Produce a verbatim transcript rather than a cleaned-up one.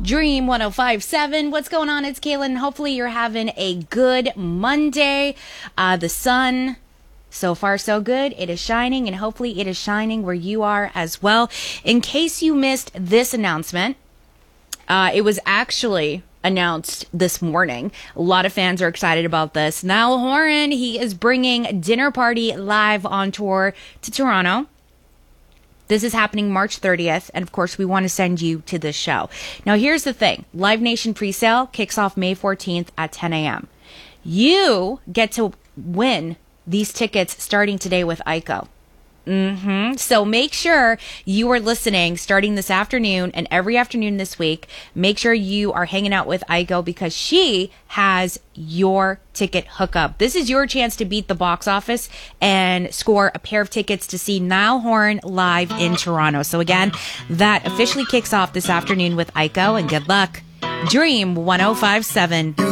Dream one oh five point seven. What's going on? It's Kaylin. Hopefully you're having a good Monday. Uh, the sun, so far so good. It is shining, and hopefully it is shining where you are as well. In case you missed this announcement, uh, it was actually announced this morning. A lot of fans are excited about this. Niall Horan, he is bringing Dinner Party live on tour to Toronto. This is happening March thirtieth, and of course, we want to send you to this show. Now, here's the thing. Live Nation presale kicks off May fourteenth at ten a.m. You get to win these tickets starting today with Aiko. Mm-hmm. So make sure you are listening starting this afternoon and every afternoon this week. Make sure you are hanging out with Aiko because she has your ticket hookup. This is your chance to beat the box office and score a pair of tickets to see Niall Horan live in Toronto. So again, that officially kicks off this afternoon with Aiko, and good luck. Dream one oh five point seven.